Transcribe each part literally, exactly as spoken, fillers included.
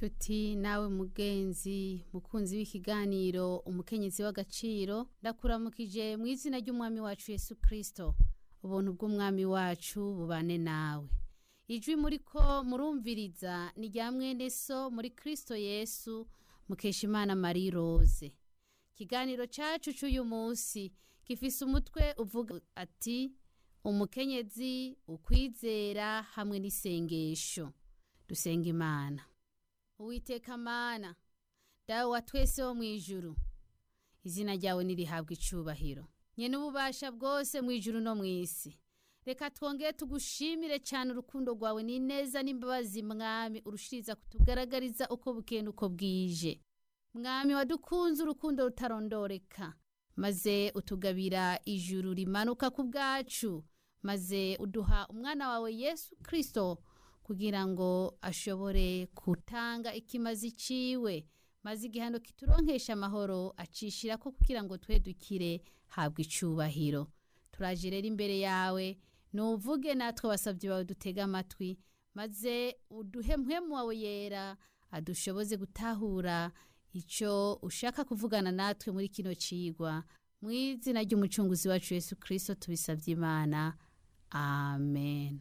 Nshuti nawe mugenzi mukunzi w'ikiganiro umukenyezi w'agaciro ndakuramukije mu izina ry'umwami wacu Yesu Kristo. Ubuntu bw'umwami wacu bubane nawe. Ijwi muriko murumviriza ni rya mwene so muri Kristo Yesu Mukeshimana Marie Rose. Kiganiro cacu c'uyu munsi gifise umutwe uvuga ati umukenyezi ukwizera hamwe n'isengesho. Dusenga Imana. Uwiteka Mana, dawe wa twese wo mwijuru, izina ryawe nirihabwa icubahiro. Nyene ububasha bwose mwijuru no mwisi. Reka twongere tugushimire cyane urukundo rwawe n'ineza n'imbabazi mwami urushiriza kutugaragariza uko bukeye uko bwije. Mwami wadukunze urukundo rutarondoreka, maze utugabira ijuru rimanuka ku bwacu, maze uduha umwana wawe Yesu Kristo kugira ngo ashobore kutanga ikimazi ciwe, maze igihano kituronkesha amahoro acishira ko kugira ngo twe dukire habwa icubahiro. Turaje rero imbere yawe nuvuge natwe basavye bawe dutega amatwi, maze uduhe mpwemu wawe yera adushoboze gutahura ico ushaka kuvugana natwe muri kino cigwa, mu izina ry'umucunguzi wacu Yesu Kristo tubisavye Imana, amen.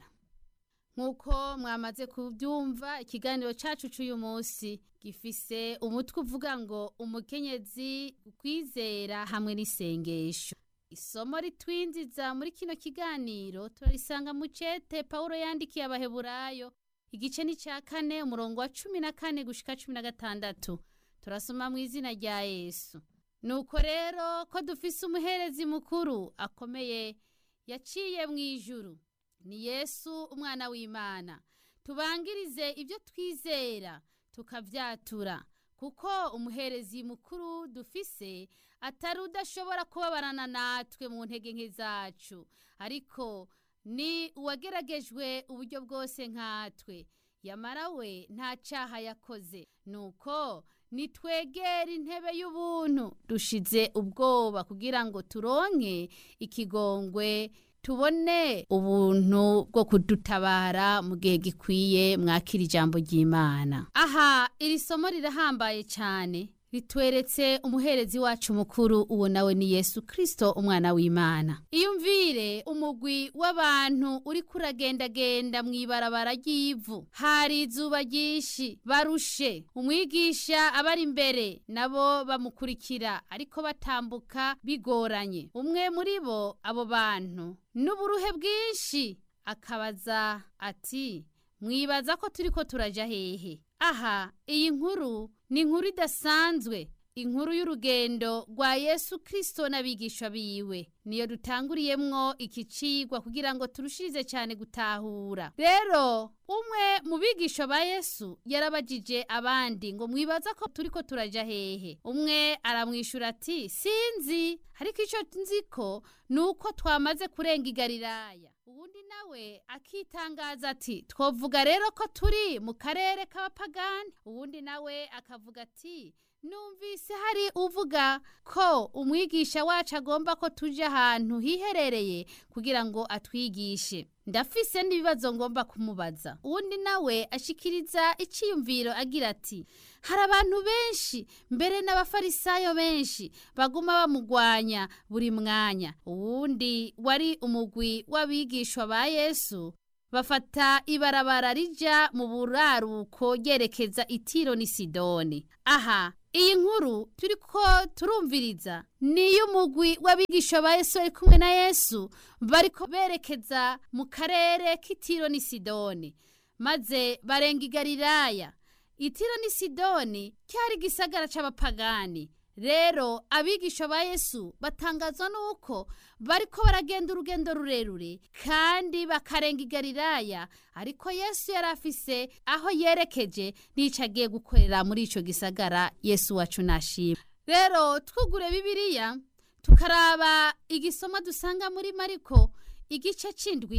Nkuko mwamaze kubyumva, ikiganiro cacu c'uyu munsi gifise umutwe uvuga ngo umukenyezi ukwizera hamwe n'isengesho. Isomo ritwinziza muri kino kiganiro turarisanga mu cete Paulo yandikiye Abaheburayo igice ni ca kane umurongo wa cumi na kane gushika cumi na gatandatu. Turasoma mu izina rya Yesu. Nuko rero ko dufise umuherezi mukuru akomeye yaciye mu ijuru, ni Yesu umwana w'Imana. Tubangirize ibyo twizera tukavyatura, kuko umuherezi mukuru dufise atari udashobora kubabarana natwe mu ntege nke zacu, ariko ni uwageragejwe uburyo bwose nkatwe, yamara we nta caha yakoze. Nuko nitwegera intebe y'ubuntu dushize ubwoba kugira ngo turonke ikigongwe, tubone ubuntu bwo kudutabara mu gihe gikwiye. Mwakira ijambo ry'Imana. Aha iri somo rirahambaye cyane, ritweretse umuherezi wacu mukuru, uwo nawe ni Yesu Kristo umwana w'Imana. Iyumvire umugwi w'abantu uri kuragendagenda mw'ibarabara ry'ivu, hari izuba ryinshi, barushe. Umwigisha abari imbere nabo bamukurikira ariko batambuka bigoranye. Umwe muri bo abo bantu n'uburuhe bwinshi akabaza ati, mwibaza ko turiko turaja hehe? Aha iyi nkuru ni inkuru idasanzwe, inkuru y'urugendo rwa Yesu Kristo n'abigishwa biwe. Niyo dutanguriyemwo iki cigwa kugira ngo turushirize cyane gutahura. Rero umwe mu bigishwa ba Yesu yarabajije abandi ngo mwibaza ko turiko turaja hehe? Umwe aramwishura ati, sinzi, ariko ico nziko nuko twamaze kurenga i Galilaya. Uwundi nawe akitangaza ati, twovuga rero ko turi mu karere k'abapagani. Uwundi nawe akavuga ati, numvise hari uvuga ko umwigisha wacu agomba ko tuja ahantu hiherereye kugira ngo atwigishe. Ndafise n'ibibazo ngomba kumubaza. Uwundi nawe ashikiriza iciyumviro agira ati, hari abantu benshi, mbere n'abafarisayo benshi baguma bamugwanya buri mwanya. Uwundi wari umugwi w'abigishwa ba Yesu bafata ibarabara rija mu buraruko ryerekeza i Tiro n'i Sidoni. Aha iyi nkuru turiko turumviriza ni y'umugwi w'abigishwa ba Yesu ari kumwe na Yesu, bariko berekeza mu karere k'i Tiro n'i Sidoni, maze barenga i Galilaya. I Tiro n'i Sidoni cyari gisagara c'abapagani. Rero abigishwa ba Yesu batangazwa nuko bariko baragenda urugendo rurerure kandi bakarenga i Galilaya, ariko Yesu yarafise aho yerekeje n'ico agiye gukorera muri ico gisagara. Yesu wacu nashimwe. Rero twugure Bibiliya tukaraba igisoma dusanga muri Mariko igice c'indwi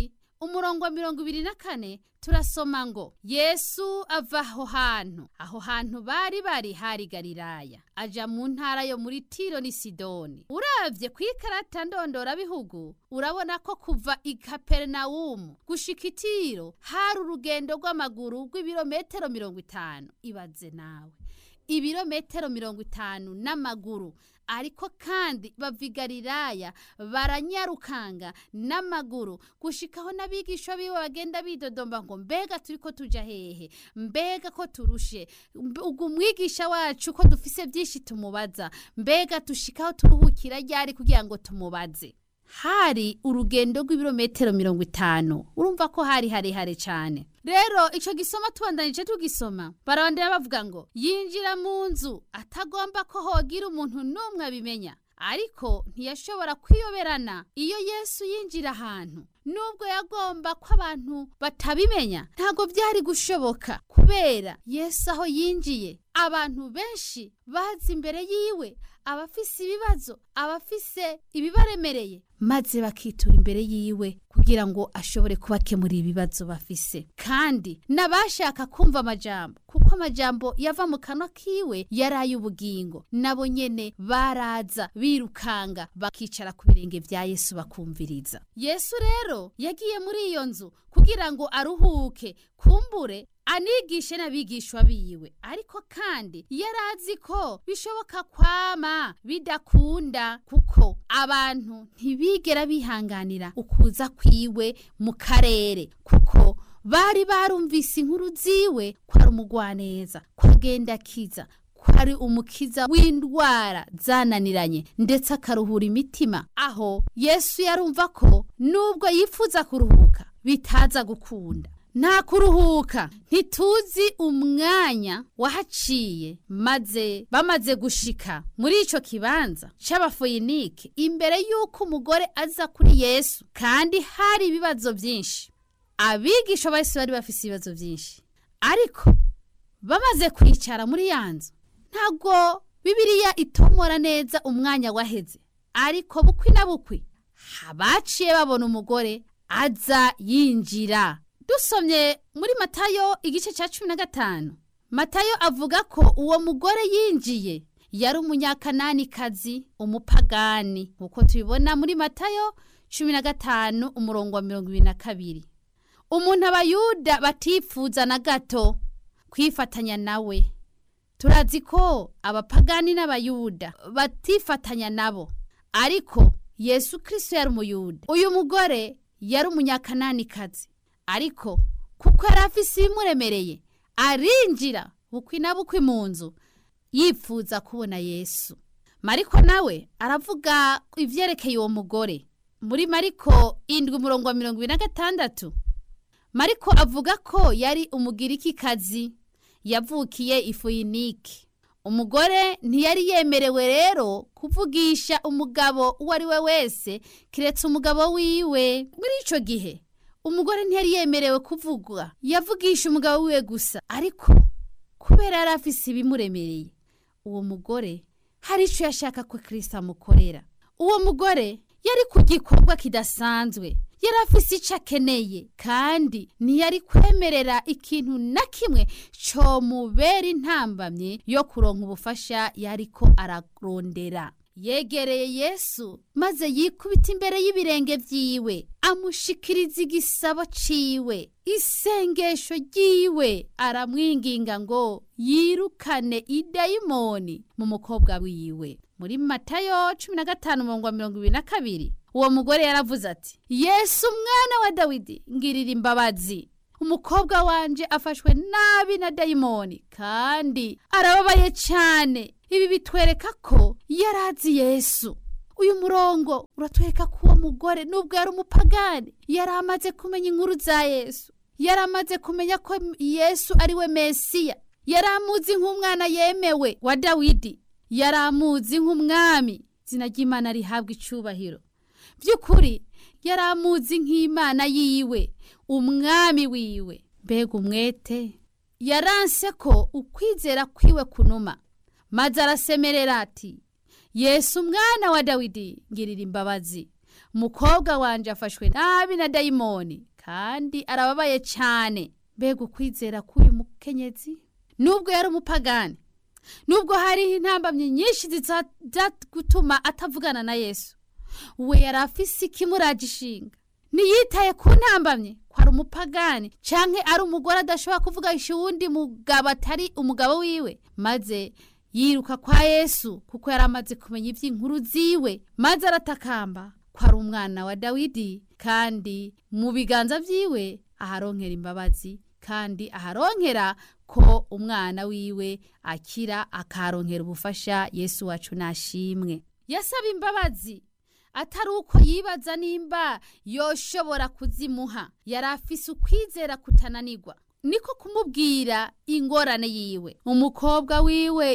umurongo wa mirongo ibiri na kane turasoma ngo Yesu ava aho hantu aho hantu bari bari hari Galilaya aja mu ntara yo muri Tiro ni Sidoni. Uravye kwikarata ndondora bihugu urabona ko kuva i Kapernaumu gushika i Tiro hari urugendo rw'amaguru rw'ibirometero mirongo itanu. Ibaze nawe ibirometero mirongo itanu n'amaguru, ariko kandi bava i Galilaya baranyarukanga n'amaguru gushikaho n'abigisha biwe bagenda bidodomba ngo mbega turiko tuja hehe, mbega ko turushe, ubwo umwigisha wacu ko dufise byinshi tumubaza, mbega tushikaho turuhukira ryari kugira ngo tumubaze. Hari urugendo rw'ibirometero mirongo itanu, urumva ko hari harehare cyane. Rero ico gisoma tubandanije tugisoma barabandera bavuga ngo yinjira mu nzu atagomba ko hogira umuntu numwe abimenya, ariko ntiyashobora kwiyoberana iyo Yesu yinjira ahantu. Nubwo yagomba ko abantu batabimenya, ntago byari gushoboka kubera Yesu aho yinjiye abantu benshi bazi imbere yiwe, abafise ibibazo, abafise ibibaremereye, maze bakitura imbere yiwe kugira ngo ashobore kubakemura ibibazo bafise. Kandi nabashaka kumva amajambo, kuko amajambo yava mu kanwa kiwe yaraye ubugingo, nabo nyene baraza birukanga bakicara ku birenge vya Yesu bakumviriza. Yesu rero yagiye muri iyo nzu kugira ngo aruhuke, kumbure anigishe n'abigishwa biwe, ariko kandi yarazi ko bishoboka kwama bidakunda, kuko abantu ntibigera bihanganira ukuza kwiwe mu karere, kuko bari barumvise inkuru ziwe ko ari umugwaneza, ko agenda akiza, ko ari umukiza w'indwara zananiranye ndetse akaruhura imitima. Aho Yesu yarumva ko nubwo yifuza kuruhuka bitaza gukunda. Nta kuruhuka, ntituzi umwanya wahaciye, maze bamaze gushika muri ico kibanza c'abafoyinike imbere yuko umugore aza kuri Yesu, kandi hari ibibazo byinshi. Abigisha ba Yesu bari bafise ibibazo byinshi, ariko bamaze kwicara muri yanzu ntago Bibiliya itomora neza umwanya waheze, ariko bukwi na bukwi habaciye babona umugore aza yinjira. Dusomye muri Matayo igice ca cumi na gatanu, Matayo avuga ko uwo mugore yinjiye yari umunyakanani kazi, umupagani, uko tubibona muri Matayo cumi na gatanu umurongo wa mirongo ibiri na kabiri. Umuntu abayuda batifuza na gato kwifatanya nawe. Turazi ko abapagani n'abayuda batifatanya nabo, ariko Yesu Kristo yari umuyuda. Uyu mugore yari umunyakanani kazi, ariko kuko yarafise ibimuremereye arinjira bukwi na bukwi mu nzu yifuza kubona Yesu. Mariko nawe aravuga ivyerekeye uwo mugore muri Mariko indwi umurongo wa mirongo ibiri na gatandatu. Mariko avuga ko yari umugiriki kazi yavukiye i Foyinike. Umugore ntiyari yemerewe rero kuvugisha umugabo uwo ari we wese kiretse umugabo wiwe. Muri ico gihe umugore ntiyari yemerewe kuvuga, yavugisha umugabo wiwe gusa, ariko kubera yarafise ibimuremereye, uwo mugore hari ico yashaka ko Kristo amukorera. Uwo mugore yari ku gikorwa kidasanzwe, yarafise ico akeneye, kandi ntiyari kwemerera ikintu na kimwe co mubera intambamye yo kuronka ubufasha yariko ararondera. Yegereye Yesu maze yikubita imbere y'ibirenge vyiwe, amushikiriza igisabo ciwe, isengesho ryiwe, aramwinginga ngo yirukane idayimoni mu mukobwa wiwe. Muri Matayo cumi na gatanu umurongo wa mirongo ibiri na kabiri, uwo mugore yaravuze ati, Yesu mwana wa Dawidi ngirira imbabazi, umukobwa wanje afashwe nabi na dayimoni kandi arababaye cyane. Ibi bitwereka ko yarazi Yesu. Uyu murongo uratwereka ko uwo mugore nubwo yari umupagani yaramaze kumenya inkuru za Yesu, yaramaze kumenya ko Yesu ari we Mesiya, yaramuzi nk'umwana yemewe wa Dawidi, yaramuzi nk'umwami, izina ry'Imana rihabwa icubahiro. Byukuri yaramuzi nk'Imana yiwe, umwami wiwe. Mbega umwete! Yaranse ko ukwizera kwiwe kunuma, maze arasemerera ati, Yesu mwana wa Dawidi ngirira imbabazi, umukobwa wanje afashwe nabi na dayimoni kandi arababaye cyane. Mbega ukwizera k'uyu mukenyezi, nubwo yari umupagani, nubwo hariho intambamyi nyinshi zizatuma atavugana na Yesu, we yari afise ikimuraje ishinga. Ntiyitaye ku ntambamyi ko ari umupagani canke ari umugore adashobora kuvugisha uwundi mugabo atari umugabo wiwe, maze yiruka kwa Yesu kuko yari amaze kumenya ivy'inkuru ziwe, maze aratakamba ko ari umwana wa Dawidi, kandi mu biganza vyiwe aharonkera imbabazi, kandi aharonkera ko umwana wiwe akira, akaronkera ubufasha. Yesu wacu nashimwe. Yasaba imbabazi atari uko yibaza nimba yoshobora kuzimuha, yari afise ukwizera kutananirwa, niko kumubwira ingorane yiwe. Umukobwa wiwe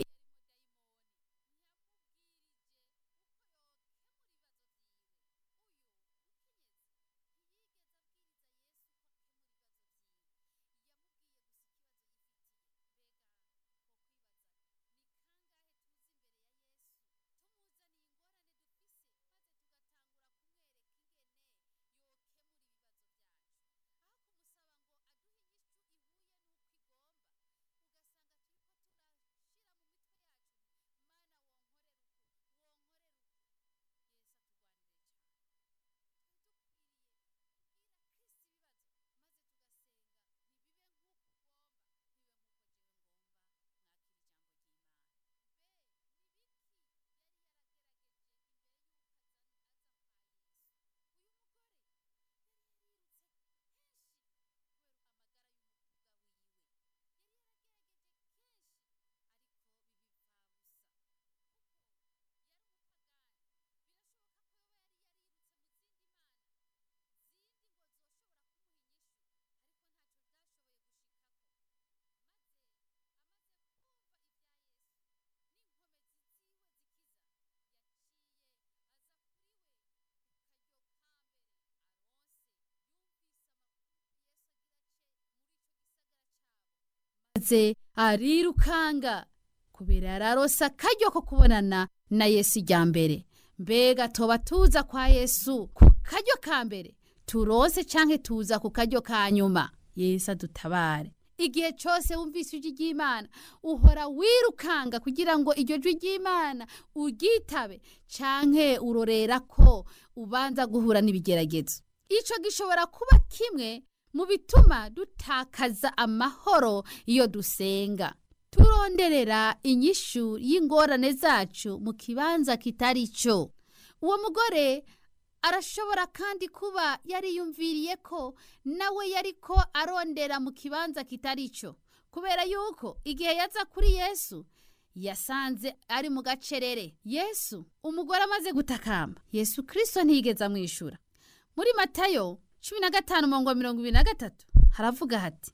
ze arirukanga kubera yararosa akaryo ko kubonana na Yesu ijya mbere. Mbega toba tuza kwa Yesu ku karyo ka mbere, turose canke tuza ku karyo ka nyuma? Yesu adutabare. Igihe cyose wumvise ijwi ry'Imana uhora wirukanga kugira ngo iryo jwi ry'Imana ugitabe, canke urorera ko ubanza guhura n'ibigeragezo. Ico gishobora kuba kimwe mu bituma dutakaza amahoro iyo dusenga. Turonderera inyishu y'ingorane zacu mu kibanza kitari cyo. Uwo mugore arashobora kandi kuba yariyumviriye ko nawe yariko arondera mu kibanza kitari cyo, kubera yuko igihe yaza kuri Yesu yasanze ari mu gacerere. Yesu umugore amaze gutakamba, Yesu Kristo ntiyigeze amwishura. Muri Matayo cumi na gatanu mirongo mirongo ibiri na gatatu haravuga hati,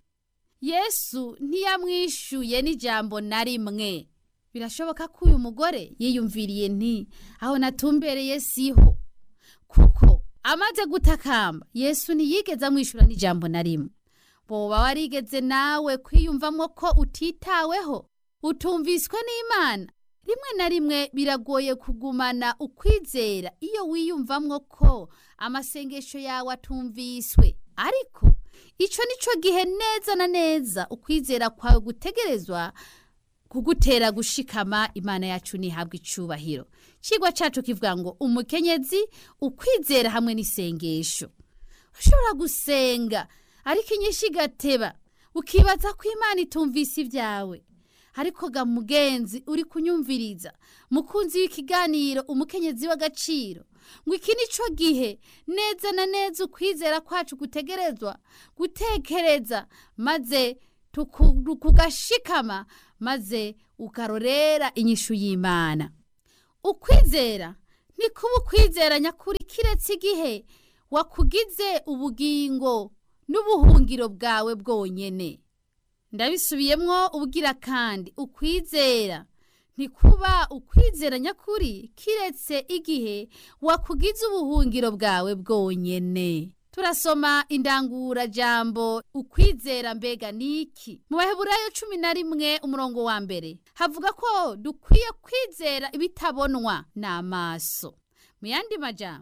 Yesu ntiyamwishuye n'ijambo na rimwe. Birashoboka ko uyu mugore yiyumviriye nti aho natumbereye siho, kuko amaze gutakamba Yesu ntiyigeze amwishura n'ijambo na rimwe. Boba warigeze nawe kwiyumvamo ko utitaweho, utumviswe n'Imana? Rimwe na rimwe biragoye kugumana ukwizera iyo wiyumvamwo ko amasengesho yawe atumviswe, ariko ico nico gihe neza na neza ukwizera kwawe gutegerezwa kugutera gushikama. Imana yacu nihabwa icubahiro. Cigwa cacu kivuga ngo umukenyezi, ukwizera hamwe n'isengesho. Ushobora gusenga ariko inyishu igateba, ukibaza ko Imana itumvise ibyawe. Ariko ga mugenzi uri kunyumviriza, mukunzi w'ikiganiro umukenyezi w'agaciro, ngo iki nico gihe neza na neza ukwizera kwacu gutegerezwa gutekereza, maze tukugashikama, maze ukarorera inyishu y'Imana. Ukwizera ni kuba ukwizera nyakuri kiretse igihe wakugize ubugingo n'ubuhungiro bwawe bwonyene. Ndabisubiyemwo ubwira kandi, ukwizera ni kuba ukwizera nyakuri kiretse igihe wakugize ubuhungiro bwawe bwonyene. Turasoma indangura jambo ukwizera mbega niki mu Baheburayo cumi na rimwe umurongo wa mbere havuga ko dukwiye kwizera ibitabonwa n'amaso. Mu yandi majambo,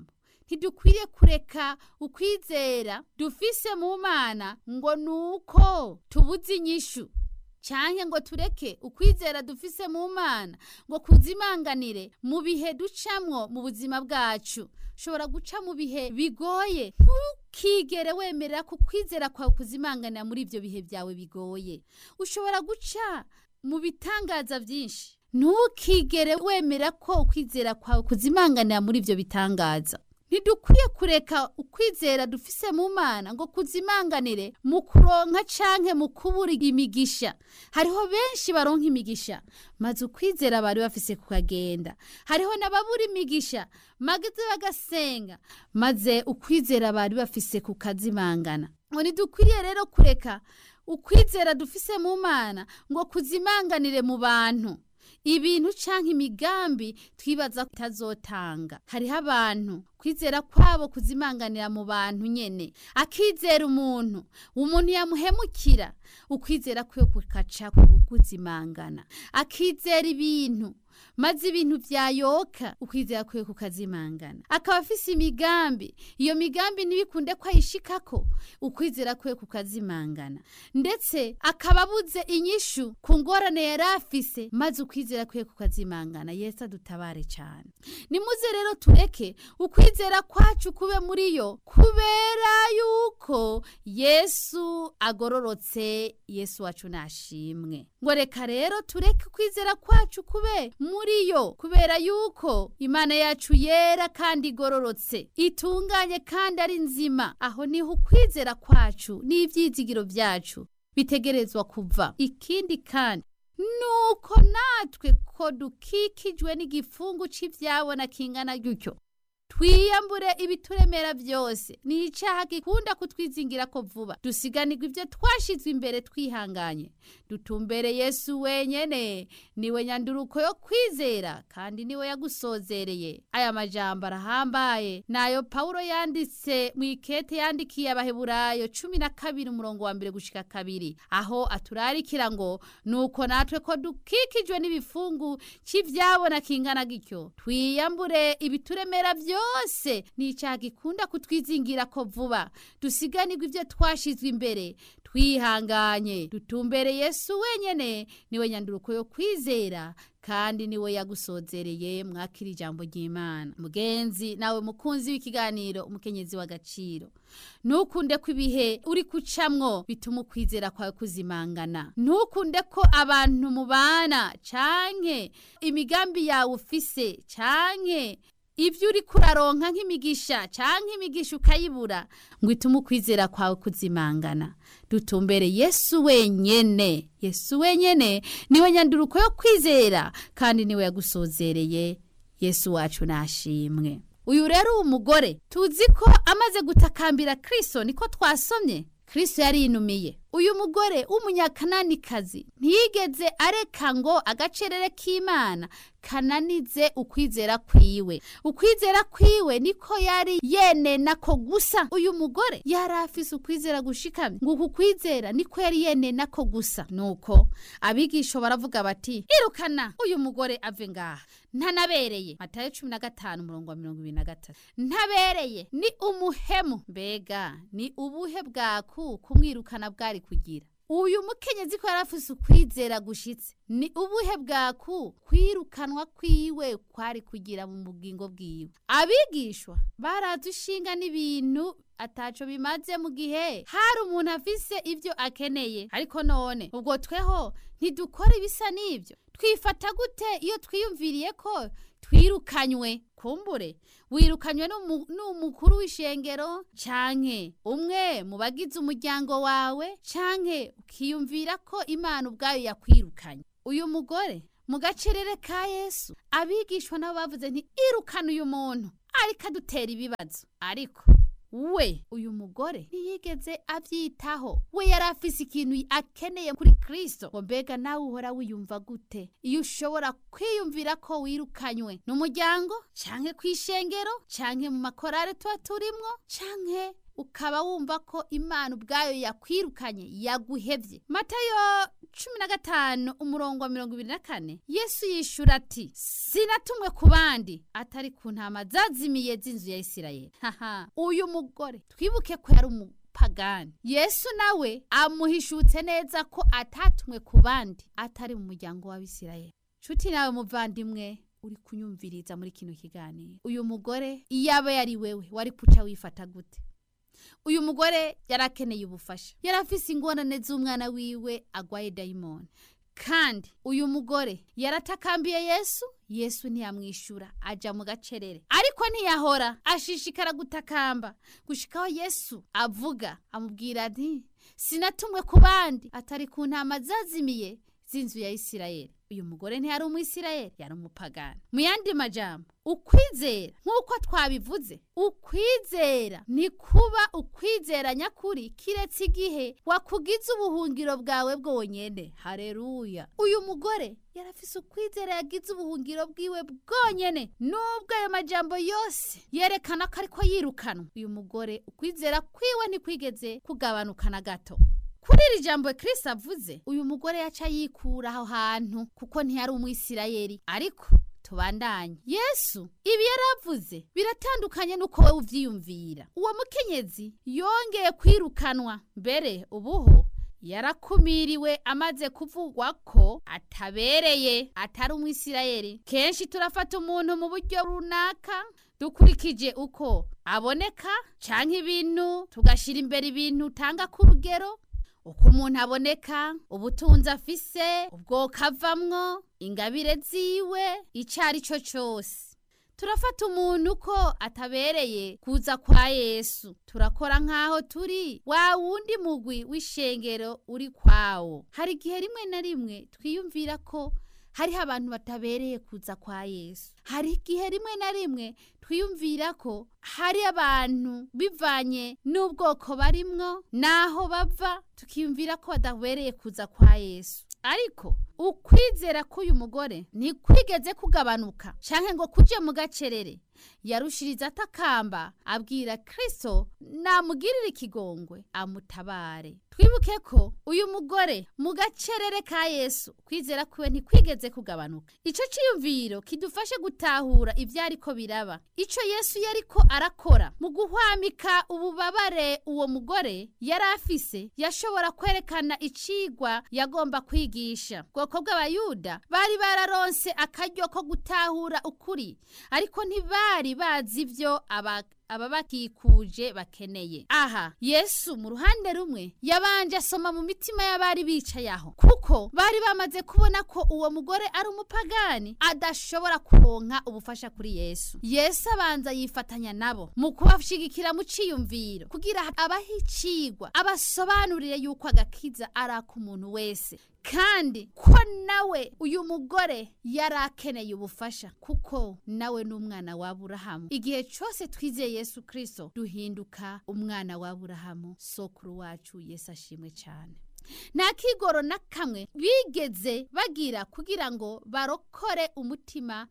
ntidukwiye kureka ukwizera dufise mu Mana ngo nuko tubuze inyishu, canke ngo tureke ukwizera dufise mu Mana ngo kuzimanganire mu bihe ducamwo mu buzima bwacu. Ushobora guca mu bihe bigoye, ntukigere wemerera ko kwizera kwawe kuzimanganira muri ivyo bihe byawe bigoye. Ushobora guca mu bitangaza vyinshi, ntukigere wemera ko ukwizera kwawe kuzimanganira muri ivyo bitangaza. Ntidukwiye kureka ukwizera dufise mu Mana ngo kuzimanganire mu kuronka canke mu kubura imigisha. Hariho benshi baronka imigisha maze ukwizera bari bafise kukagenda. Hariho n'ababura imigisha maze bagasenga maze ukwizera bari bafise kukazimangana. Ngo ntidukwiriye rero kureka ukwizera dufise mu Mana ngo kuzimanganire mu bantu, ibintu canke imigambi twibaza kutazotanga. Hariho abantu kwizera kwabo kuzimanganira mu bantu nyene, akizera umuntu umuntu yamuhemukira, ukwizera kwe kukaca kuzimangana. Akizera ibintu maze ibintu vyayoka, ukwizera kwe kukazimangana. Akaba afise imigambi, iyo migambi nibikunde ko ayishikako, ukwizera kwe kukazimangana. Ndetse akaba abuze inyishu ku ngorane yari afise, maze ukwizera kwe kukazimangana. Yesu adutabare cyane. Nimuze rero tureke ukwizera kwacu kube muri yo, kubera yuko Yesu agororotse. Yesu wacu nashimwe. Ngo reka rero tureke ukwizera kwacu kube muri yo, kubera yuko Imana yacu yera kandi igororotse, itunganye kandi ari nzima. Aho niho ukwizera kwacu n'ivyizigiro vyacu bitegerezwa kuva. Ikindi kandi nuko natwe ko dukikijwe n'igifungu c'ivyabona kingana gutyo, twiyambure ibituremera byose. Ni icaha gikunda kutwizingira ko vuba, dusiganirwa ivyo twashizwe imbere twihanganye, dutumbere Yesu wenyene. Niwe nyanduruko yo kwizera kandi niwe yagusozereye. Aya majambo arahambaye nayo Paulo yanditse mu ikete yandikiye Abaheburayo cumi na kabiri umurongo wa mbere gushika kabiri, aho aturarikira ngo nuko natwe ko dukikijwe n'ibifungu c'ivyabona kingana gityo, twiyambure ibituremera byose. Ni icaha gikunda kutwizingira ko vuba, dusiganirwa ivyo twashizwe imbere twihanganye, dutumbere Yesu wenyene. Niwe nyanduruko yo kwizera kandi niwe yagusozereye. Mwakira ijambo ry'Imana. Mugenzi nawe mukunzi w'ikiganiro umukenyezi w'agaciro, ntukunde ko ibihe uri kucamwo bituma ukwizera kwawe kuzimangana. Ntukunde ko abantu mubana canke imigambi yawe ufise canke ivyo uri kuraronka nk'imigisha canke imigisha ukayibura ngo itume ukwizera kwawe kuzimangana. Dutumbere Yesu wenyene. Yesu wenyene niwe nyanduruko yo kwizera kandi niwe yagusozereye. Yesu wacu nashimwe. Uyu rero umugore tuzi ko amaze gutakambira Kristo, niko twasomye. Kristo yari inumiye. Uyu mugore w'umunyakananikazi ntiyigeze areka ngo agacerere k'Imana kananize ukwizera kwiwe. Ukwizera kwiwe niko yari yenena ko gusa. Uyu mugore yari afise ukwizera gushikamye, ngo ukwizera niko yari yenena ko gusa. Nuko abigisho baravuga bati, irukana uyu mugore ave ngaha, ntanabereye. Matayo cumi na gatanu umurongo wa mirongo ibiri na gatatu. Ntabereye, ni umuhemu. Mbega ni ubuhe bwaku kumwirukana bwari kugira? Uyu mukenyezi ko yarafise ukwizera gushitse, ni ubuhe bwaku kwirukanwa kwiwe kwari kugira mu bugingo bwiwe? Abigishwa baradushinga n'ibintu ataco bimaze mu gihe hari umuntu afise ivyo akeneye. Ariko none ubwo tweho ntidukora ibisa n'ivyo. Twifata gute iyo twiyumviriye ko twirukanywe? Kumbure wirukanywe n'umukuru w'ishengero canke umwe mu bagize umuryango wawe, canke ukiyumvira ko Imana ubwayo yakwirukanye. Uyu mugore mu gacerere ka Yesu, abigishwa nabo bavuze nti irukana uyu muntu, ariko adutera ibibazo. Ariko we uyu mugore ntiyigeze avyitaho. We yari afise ikintu akeneye kuri Kristo. Ngo mbega nawe uhora wiyumva gute iyo ushobora kwiyumvira ko wirukanywe n'umuryango canke kwishengero canke mu makorare tuba turimwo, canke ukaba wumva ko Imana ubwayo yakwirukanye, yaguhevye? Matayo cumi na gatanu umurongo wa mirongo ibiri na kane Yesu yishura ati sinatumwe ku bandi atari ku ntama zazimiye z'inzu ya Isirayeli. Haha, uyu mugore twibuke ko yari umupagani. Yesu nawe amuhishutse neza ko atatumwe ku bandi atari mu muryango w'Abisirayeli. Nshuti nawe muvandimwe uri kunyumviriza muri kino kiganiro, uyu mugore iyaba yari wewe wari kuca wifata gute? Uyu mugore yarakeneye ubufasha, yarafise ingorane z'umwana wiwe agwaye dayimoni, kandi uyu mugore yaratakambiye Yesu. Yesu ntiyamwishura, aja mu gacerere, ariko ntiyahora ashishikara gutakamba gushikaho Yesu avuga amubwira ati sinatumwe ku bandi atari ku ntama zazimiye z'inzu ya Isirayeli. Uyu mugore ntiyari umwisirayeli, yari umupagani. Mu yandi majambo, ukwizera nk'uko twabivuze, ukwizera ni kuba ukwizera nyakuri kiretse igihe wakugize ubuhungiro bwawe bwonyene. Haleluya! Uyu mugore yarafise ukwizera yagize ubuhungiro bwiwe bwonyene, nubwo ayo majambo yose yerekana ko ariko yirukanwa. Uyu mugore ukwizera kwiwe ntikwigeze kugabanuka na gato. Kuri iri jambo Kristo avuze, uyu mugore yaca yikura aho hantu kuko ntiyari umwisirayeli. Ariko tubandanye, Yesu ibi yaravuze biratandukanye nuko we uvyiyumvira. Uwo mukenyezi yongeye kwirukanwa, mbere ubuho yarakumiriwe amaze kuvugwa ko atabereye, atari umwisirayeli. Kenshi turafata umuntu mu buryo runaka dukurikije uko aboneka canke ibintu, tugashira imbere ibintu tanga ku rugero, uko umuntu aboneka, ubutunzi afise, ubwoko avamwo, ingabire ziwe, icari cyo cyose. Turafata umuntu ko atabereye kuza kwa Yesu, turakora nkaho turi wa wundi mugwi w'ishengero uri kwawo. Hari igihe rimwe na rimwe twiyumvira ko hari abantu batabereye kuza kwa Yesu. Hari igihe rimwe na rimwe twiyumvira ko hari abantu bivanye n'ubwoko barimwo naho bava, tukiyumvira ko badabereye kuza kwa Yesu. Ariko ukwizera k'uyu mugore ntikwigeze kugabanuka canke ngo kuje mu gacerere. Yarushiriza atakamba abwira Kristo namugirire ikigongwe amutabare. Twibuke ko uyu mugore mu gacerere ka Yesu kwizera kwiwe ntikwigeze kugabanuka. Ico ciyumviro kidufashe gutahura ivyariko biraba, ico Yesu yariko arakora mu guhwamika ububabare uwo mugore yari afise. Yashobora kwerekana icigwa yagomba kwigisha. Bwoko bw'Abayuda bari bararonse akaryo ko gutahura ukuri, ariko ntibari bazi ivyo aba ababakikuje bakeneye. Aha Yesu mu ruhande rumwe yabanje asoma mu mitima y'abari bicayaho, kuko bari bamaze kubona ko uwo mugore ari umupagani adashobora kuronka ubufasha kuri Yesu. Yesu abanza yifatanya nabo mu kubashigikira mu ciyumviro kugira abahicigwa, abasobanurire yuko agakiza ari ak'umuntu wese, kandi ko nawe uyu mugore yarakeneye ubufasha kuko nawe n'umwana wa Aburahamu. Igihe cyose twizeye Yesu Kristo duhinduka umwana wa Aburahamu, sokuru wacu. Yesu ashimwe cyane. Nta kigoro na kamwe bigeze bagira kugira ngo barokore umutima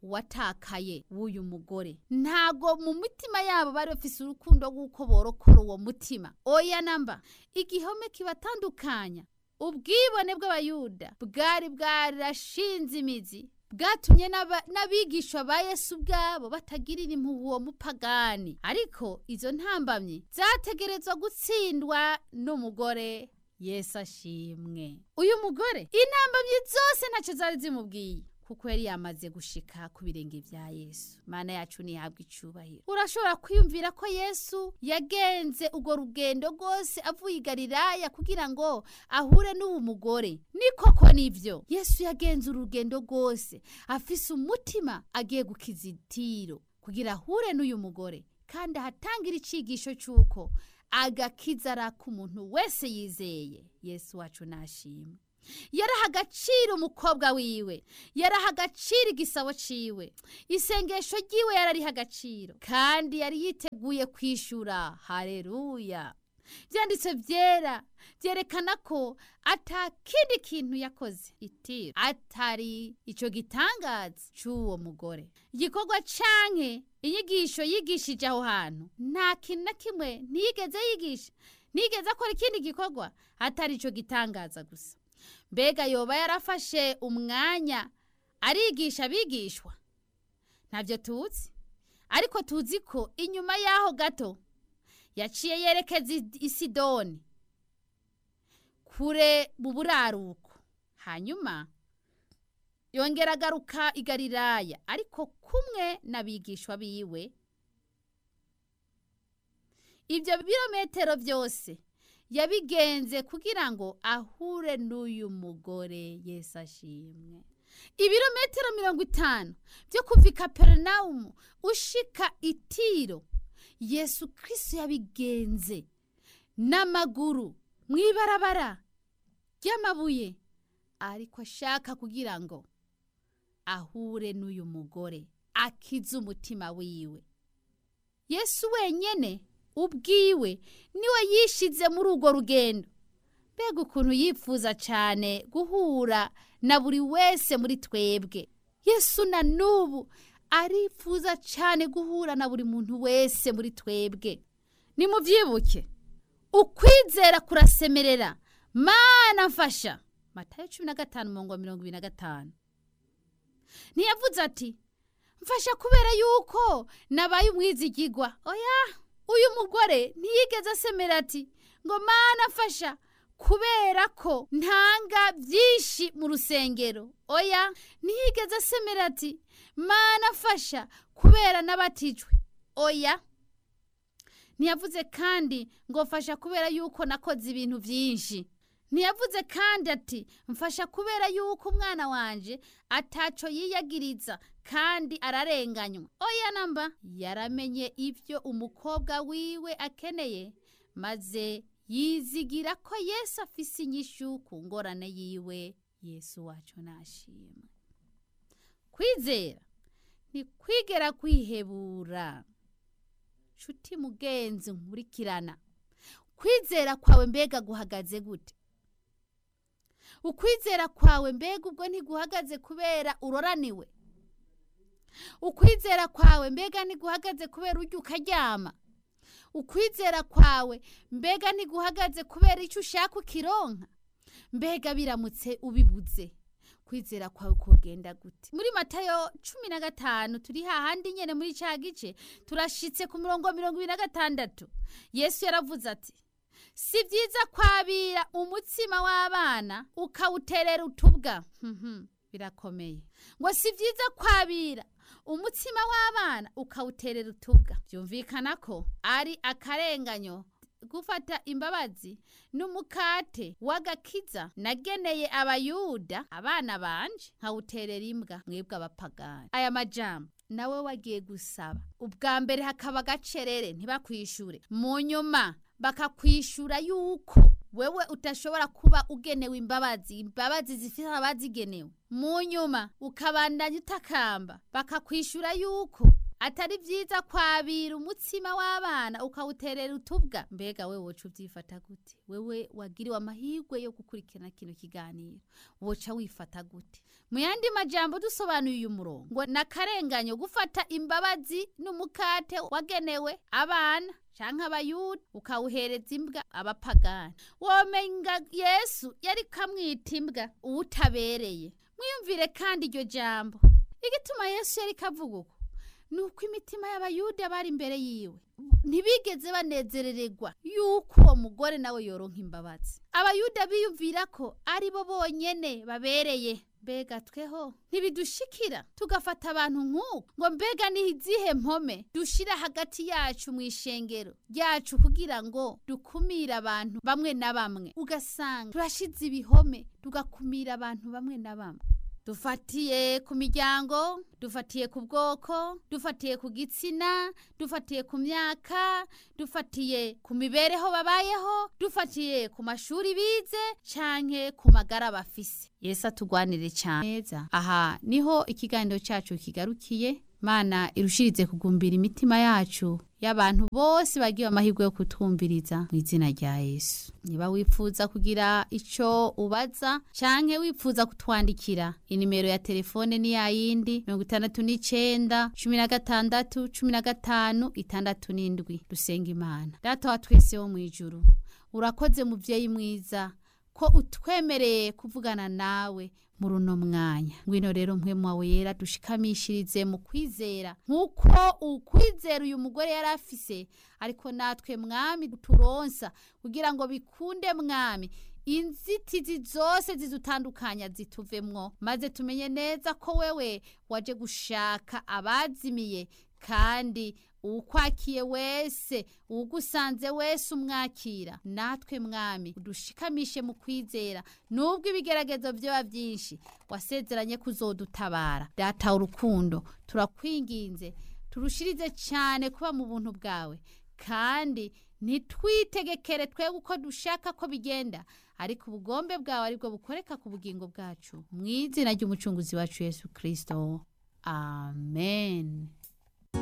watakaye w'uyu mugore. Ntago mu mitima yabo bari bafise urukundo rw'uko borokora uwo mutima. Oya namba, igihome kibatandukanya, ubwibone bw'Abayuda bwari bwarashinze imizi, bwatumye n'abigishwa ba Yesu bwabo batagirira impuhwe uwo mupagani. Ariko izo ntambamye zategerezwa gutsindwa n'umugore. Yesu ashimwe. Uyu mugore intambamye zose ntacyo zari zimubwiye, kuko yari yamaze gushika ku birenge vya Yesu. Mana yacu nihabwa icubahiro. Urashobora kwiyumvira ko Yesu yagenze ugo rugendo rwose avuye i Galilaya kugira ngo ahure n'uwo mugore. Ni koko nivyo, Yesu yagenze urugendo rwose afise umutima agiye gukiza Tiro kugira ahure n'uyu mugore, kandi ahatangira icigisho cy'uko agakiza ari ak'umuntu wese yizeye. Yesu wacu nashimwe. Yaraha agaciro umukobwa wiwe, yaraha agaciro igisabo ciwe, isengesho ryiwe yarariha agaciro, kandi yari yiteguye kwishura. Haleluya! Byanditse vyera byerekana ko atakindi kintu yakoze Itiro atari ico gitangaza c'uwo mugore. Igikorwa canke inyigisho yigishije aho hantu nta kintu na kimwe ntiyigeze yigisha, ntigeze akora ikindi gikorwa atari ico gitangaza gusa. mbega yoba yarafashe umwanya arigisha abigishwa? Ntabyo tuzi, ariko tuzi ko inyuma yaho gato yaciye yerekeza i Sidoni kure mu buraruko, hanyuma yongera agaruka i Galilaya ariko kumwe n'abigishwa biwe. Ibyo birometero byose yabigenze kugira ngo ahure n'uyu mugore. Yesu ashimwe. Ibirometero mirongo itanu byo kuva i Kaperinaumu ushika i Tiro, Yesu Kristo yabigenze n'amaguru mw'ibarabara ry'amabuye, ariko ashaka kugira ngo ahure n'uyu mugore akize umutima wiwe. Yesu wenyene ubwiwe niwe yishize muri urwo rugendo. Mbega ukuntu yifuza cyane guhura na buri wese muri twebwe. Yesu na nubu arifuza cyane guhura na buri muntu wese muri twebwe. Nimuvyibuke, ukwizera kurasemerera, Mana mfasha. Matayo cumi na gatanu umurongo mirongo ibiri na gatanu. Ntiyavuze ati mfasha kubera yuko nabaye umwizigirwa. Oya, uyu mugore ntiyigeze asemera ati ngo Mana mfasha kubera ko ntanga byinshi mu rusengero. Oya, ntiyigeze asemera ati Mana mfasha kubera nabatijwe. Oya, ntiyavuze kandi ngo mfasha kubera yuko nakoze ibintu byinshi. Ntiyavuze kandi ati mfasha kubera yuko umwana wanje ataco yiyagiriza kandi ararenganywa. Oya namba, yaramenye ibyo umukobwa wiwe akeneye, maze yizigira ko Yesu afise inyishu ku ngorane yiwe. Yesu wacu nashimwe. Kwizera ni kwigera kwihebura. Nshuti mugenzi nkurikirana, kwizera kwawe mbega guhagaze gute? Ukwizera kwawe mbega ubwo ntiguhagaze kubera uroraniwe? Ukwizera kwawe mbega ntiguhagaze kubera urya ukaryama? Ukwizera kwawe mbega ntiguhagaze kubera icyo ushaka ukironka? Mbega biramutse ubibuze, kwizera kwawe kugenda gute? Muri Matayo cumi na gatanu turi hahandi nyene muri ca gice turashitse ku murongo mirongo ibiri na gatandatu. Yesu yaravuze ati si byiza kwabira umutsima w'abana ukawuterera utubwa. Birakomeye ngo si byiza kwabira umutsima w'abana ukawuterera utubwa. Byumvikana ko ari akarenganyo gufata imbabazi n'umukate w'agakiza nageneye abayuda abana banje nkawuterera imbwa mwebwe abapagani. Aya majambo nawe wagiye gusaba ubwa mbere hakaba gacerere ntibakwishure, mu nyuma bakakwishura yuko wewe utashobora kuba ugenewe imbabazi, imbabazi zifite abazigenewe. Mu nyuma ukabandanya utakamba, bakakwishura yuko atari byiza kwabira umutsima w'abana ukawuterera utubwa. Mbega wewe woca uvyifata gute? Wewe wagiriwe amahirwe yo gukurikirana kino kiganiro, woca wifata gute? Mu yandi majambo dusobanuye uyu murongo ngo nakarenganyo gufata imbabazi n'umukate wagenewe abana canke abayuda ukawuhereza imbwa abapagani. Womenga Yesu yari kamwita imbwa uwutabereye. Mwiyumvire kandi iryo jambo, igituma Yesu yari kavuga uko nuko imitima y'abayuda bari imbere yiwe ntibigeze banezerererwa yuko uwo mugore nawe yoronka imbabazi. Abayuda biyumvira ko ari bo bonyene babereye. Mbega tweho ntibidushikira tugafata abantu nk'uko ngo mbega ni izihe mpome dushira hagati yacu mu ishengero ryacu kugira ngo dukumira abantu bamwe na bamwe? Ugasanga turashize ibihome tugakumira abantu bamwe na bamwe. Dufatiye ku miryango, dufatiye ku bwoko, dufatiye ku gitsina, dufatiye ku myaka, dufatiye ku mibereho babayeho, dufatiye ku mashuri bize canke ku magara bafise. Yesu atugwanire cyane. Aha niho ikiganiro cyacu kigarukiye. Mana irushirize kugumbira imitima yacu y'abantu bose bagiye amahirwe yo kutwumviriza mu izina rya Yesu. Niba wifuza kugira ico ubaza canke wifuza kutwandikira, inimero ya telefone ni yayindi mirongo itandatu n'icenda cumi na gatandatu cumi na gatanu itandatu n'indwi. Dusenga Imana. Data wa twese wo mwijuru, urakoze muvyeyi mwiza ko utwemereye kuvugana nawe muri uno mwanya. Ngwino rero mpwemu wawe yera dushikamishirize mu kwizera nk'uko ukwizera uyu mugore yari afise, ariko natwe mwami turonsa kugira ngo bikunde mwami inzitizi zose zizutandukanya zituvemwo, maze tumenye neza ko wewe waje gushaka abazimiye, kandi ukwakiye wese, ugusanze wese umwakira. Natwe mwami udushikamishe mu kwizera, nubwo ibigeragezo byoba byinshi wasezeranye kuzodutabara. Data urukundo, turakwinginze turushirize cyane kuba mu buntu bwawe, kandi ntitwitegekere twebwe uko dushaka ko bigenda, ariko ubugombe bwawe aribwo bukoreka ku bugingo bwacu, mu izina ry'umucunguzi wacu Yesu Kristo, amen.